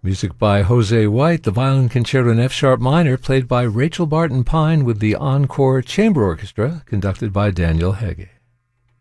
Music by Jose White, the Violin Concerto in F-sharp minor, played by Rachel Barton Pine with the Encore Chamber Orchestra, conducted by Daniel Hege.